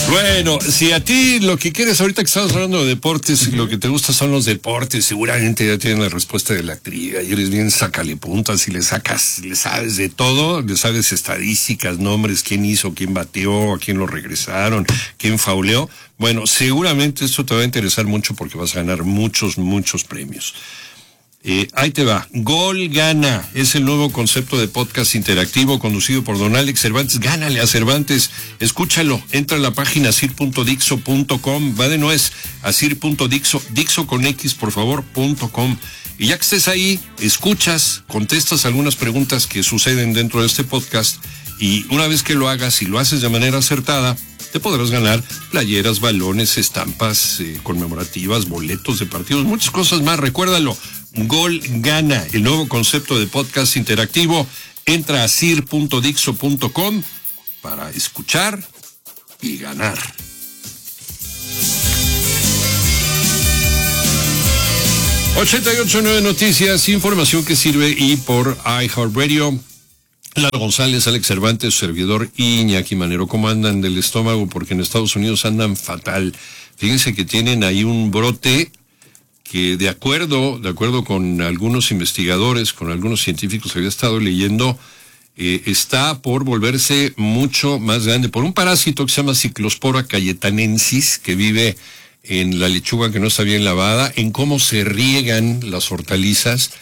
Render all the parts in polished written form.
Bueno, si a ti lo que quieres, ahorita que estamos hablando de deportes, y lo que te gusta son los deportes, seguramente ya tienen la respuesta de la trivia, y eres bien sácale puntas y le sabes de todo, le sabes estadísticas, nombres, quién hizo, quién bateó, a quién lo regresaron, quién fauleó. Bueno, seguramente esto te va a interesar mucho porque vas a ganar muchos premios. Ahí te va. Gol Gana es el nuevo concepto de podcast interactivo conducido por don Alex Cervantes. Gánale a Cervantes, escúchalo, entra a la página asir.dixo.com, va de nuez, asir.dixo, Dixo con X, por favor, .com. Y ya que estés ahí, escuchas, contestas algunas preguntas que suceden dentro de este podcast, y una vez que lo hagas y lo haces de manera acertada, te podrás ganar playeras, balones, estampas conmemorativas, boletos de partidos, muchas cosas más. Recuérdalo, Gol Gana, el nuevo concepto de podcast interactivo. Entra a asir.dixo.com para escuchar y ganar. ...88.9 Noticias, información que sirve y por iHeartRadio. Lalo González, Alex Cervantes, servidor Iñaki Manero. ¿Cómo andan del estómago? Porque en Estados Unidos andan fatal. Fíjense que tienen ahí un brote que de acuerdo con algunos investigadores, con algunos científicos que había estado leyendo, está por volverse mucho más grande por un parásito que se llama Cyclospora cayetanensis, que vive en la lechuga que no está bien lavada, en cómo se riegan las hortalizas,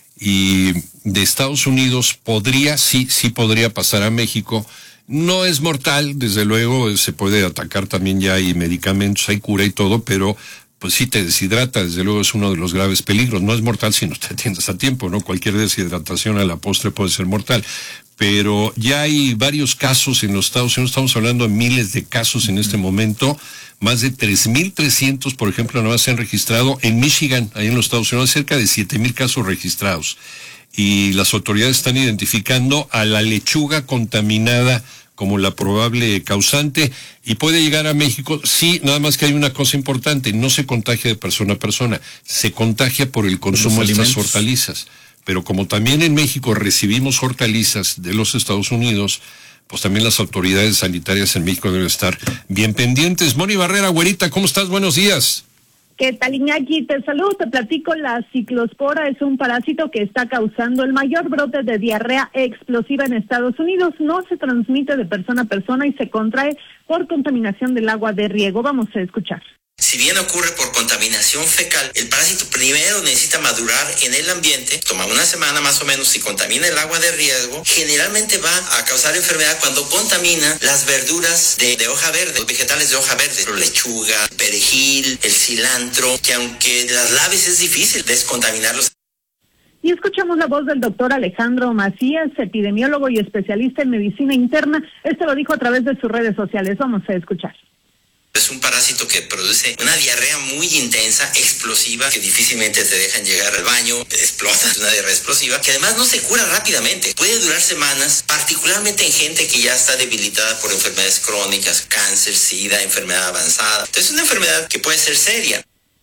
y de Estados Unidos sí podría pasar a México. No es mortal, desde luego, se puede atacar también, ya hay medicamentos, hay cura y todo, pero pues sí te deshidrata, desde luego es uno de los graves peligros. No es mortal si no te atiendes a tiempo, ¿no? Cualquier deshidratación a la postre puede ser mortal. Pero ya hay varios casos en los Estados Unidos, estamos hablando de miles de casos en este momento. Más de 3,300, por ejemplo, nomás se han registrado en Michigan, ahí en los Estados Unidos, cerca de 7,000 casos registrados. Y las autoridades están identificando a la lechuga contaminada como la probable causante, y puede llegar a México. Sí, nada más que hay una cosa importante: no se contagia de persona a persona, se contagia por el consumo de estas hortalizas. Pero como también en México recibimos hortalizas de los Estados Unidos, pues también las autoridades sanitarias en México deben estar bien pendientes. Moni Barrera, güerita, ¿cómo estás? Buenos días. ¿Qué tal, Iñaki? Te saludo, te platico. La ciclospora es un parásito que está causando el mayor brote de diarrea explosiva en Estados Unidos. No se transmite de persona a persona y se contrae por contaminación del agua de riego. Vamos a escuchar. Si bien ocurre por contaminación fecal, el parásito primero necesita madurar en el ambiente, toma una semana más o menos. Si contamina el agua de riego, generalmente va a causar enfermedad cuando contamina las verduras de hoja verde, los vegetales de hoja verde, la lechuga, el perejil, el cilantro, que aunque las laves es difícil descontaminarlos. Y escuchamos la voz del doctor Alejandro Macías, epidemiólogo y especialista en medicina interna. Esto lo dijo a través de sus redes sociales. Vamos a escuchar. Es un parásito que produce una diarrea muy intensa, explosiva, que difícilmente te dejan llegar al baño, explota, es una diarrea explosiva, que además no se cura rápidamente. Puede durar semanas, particularmente en gente que ya está debilitada por enfermedades crónicas, cáncer, sida, enfermedad avanzada. Entonces es una enfermedad que puede ser seria.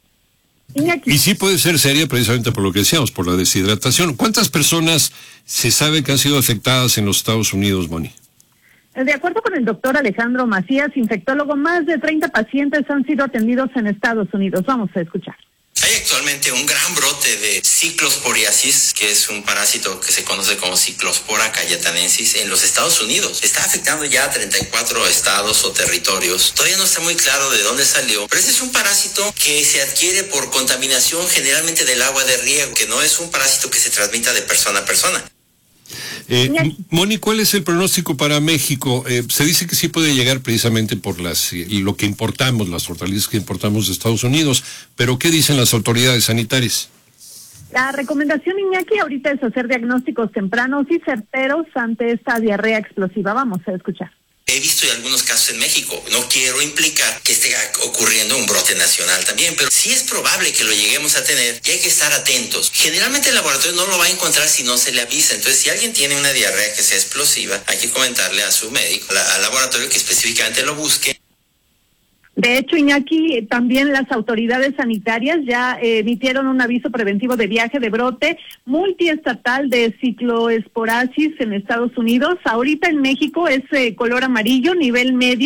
Y sí puede ser seria precisamente por lo que decíamos, por la deshidratación. ¿Cuántas personas se sabe que han sido afectadas en los Estados Unidos, Moni? De acuerdo con el doctor Alejandro Macías, infectólogo, más de 30 pacientes han sido atendidos en Estados Unidos. Vamos a escuchar. Hay actualmente un gran brote de ciclosporiasis, que es un parásito que se conoce como Cyclospora cayetanensis en los Estados Unidos. Está afectando ya a 34 estados o territorios. Todavía no está muy claro de dónde salió, pero este es un parásito que se adquiere por contaminación generalmente del agua de riego, que no es un parásito que se transmita de persona a persona. Moni, ¿cuál es el pronóstico para México? Se dice que sí puede llegar precisamente por lo que importamos, las hortalizas que importamos de Estados Unidos, pero ¿qué dicen las autoridades sanitarias? La recomendación, Iñaki, ahorita es hacer diagnósticos tempranos y certeros ante esta diarrea explosiva. Vamos a escuchar. He visto algunos casos en México. No quiero implicar que esté ocurriendo un brote nacional también, pero sí es probable que lo lleguemos a tener y hay que estar atentos. Generalmente el laboratorio no lo va a encontrar si no se le avisa. Entonces, si alguien tiene una diarrea que sea explosiva, hay que comentarle a su médico, al laboratorio, que específicamente lo busque. De hecho, Iñaki, también las autoridades sanitarias ya emitieron un aviso preventivo de viaje de brote multiestatal de cicloesporasis en Estados Unidos. Ahorita en México es color amarillo, nivel medio,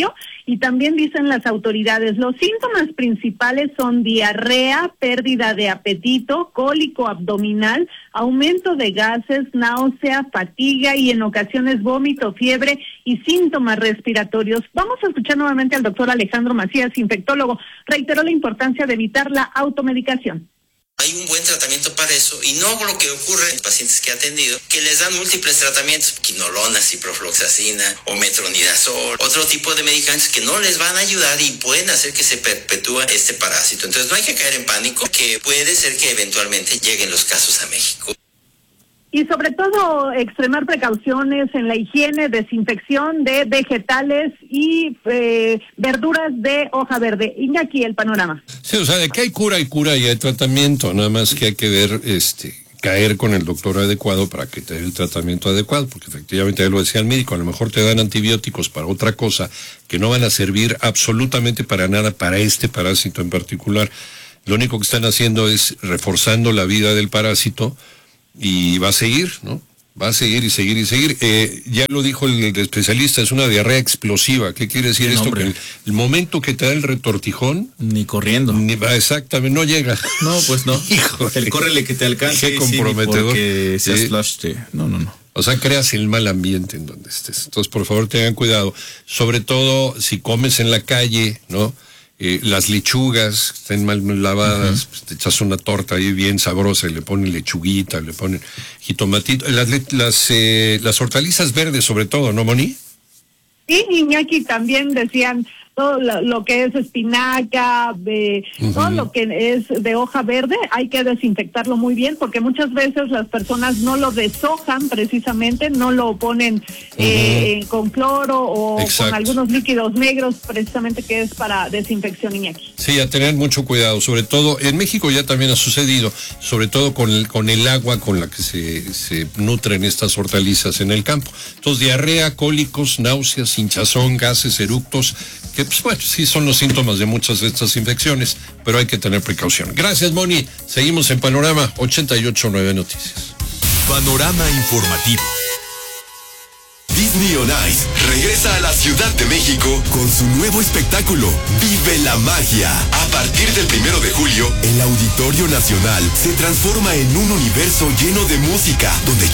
Y también dicen las autoridades, los síntomas principales son diarrea, pérdida de apetito, cólico abdominal, aumento de gases, náusea, fatiga y en ocasiones vómito, fiebre y síntomas respiratorios. Vamos a escuchar nuevamente al doctor Alejandro Macías, infectólogo. Reiteró la importancia de evitar la automedicación. Hay un buen tratamiento para eso y no lo que ocurre en pacientes que he atendido, que les dan múltiples tratamientos, quinolona, ciprofloxacina o metronidazol, otro tipo de medicamentos que no les van a ayudar y pueden hacer que se perpetúe este parásito. Entonces no hay que caer en pánico, que puede ser que eventualmente lleguen los casos a México. Y sobre todo extremar precauciones en la higiene, desinfección de vegetales y verduras de hoja verde. Iñaki, el panorama. Sí, o sea, de que hay cura y hay tratamiento, nada más que hay que ver, caer con el doctor adecuado para que te dé el tratamiento adecuado, porque efectivamente ya lo decía el médico, a lo mejor te dan antibióticos para otra cosa que no van a servir absolutamente para nada para este parásito en particular. Lo único que están haciendo es reforzando la vida del parásito. Y va a seguir, ¿no? Va a seguir y seguir y seguir. Ya lo dijo el especialista, es una diarrea explosiva. ¿Qué quiere decir esto? Que el momento que te da el retortijón... Ni corriendo. Exactamente, no llega. No, pues no. Híjole. El córrele que te alcance. Qué comprometedor. Porque seas flush. No. O sea, creas el mal ambiente en donde estés. Entonces, por favor, tengan cuidado. Sobre todo, si comes en la calle, ¿no? Las lechugas estén mal lavadas, pues te echas una torta ahí bien sabrosa y le ponen lechuguita, le ponen jitomatito, las hortalizas verdes sobre todo, ¿no, Moni? Sí, Iñaki, también decían todo lo que es espinaca, todo lo que es de hoja verde, hay que desinfectarlo muy bien, porque muchas veces las personas no lo deshojan precisamente, no lo ponen con cloro o con algunos líquidos negros, precisamente que es para desinfección, Iñaki. Sí, a tener mucho cuidado, sobre todo, en México ya también ha sucedido, sobre todo con el agua con la que se nutren estas hortalizas en el campo. Entonces, diarrea, cólicos, náuseas, hinchazón, gases, eructos, que pues bueno, sí son los síntomas de muchas de estas infecciones, pero hay que tener precaución. Gracias, Moni. Seguimos en Panorama 88.9 Noticias. Panorama informativo. Disney on Ice regresa a la Ciudad de México con su nuevo espectáculo, Vive la Magia. A partir del 1 de julio, el Auditorio Nacional se transforma en un universo lleno de música, donde